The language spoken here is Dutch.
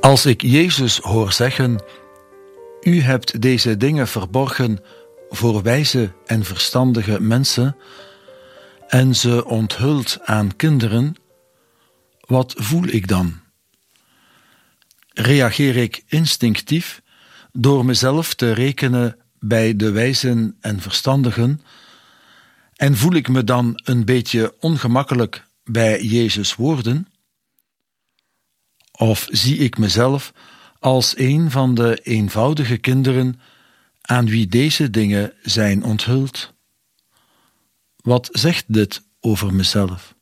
Als ik Jezus hoor zeggen: U hebt deze dingen verborgen voor wijze en verstandige mensen en ze onthult aan kinderen, wat voel ik dan? Reageer ik instinctief door mezelf te rekenen bij de wijzen en verstandigen en voel ik me dan een beetje ongemakkelijk bij Jezus' woorden? Of zie ik mezelf als een van de eenvoudige kinderen aan wie deze dingen zijn onthuld? Wat zegt dit over mezelf?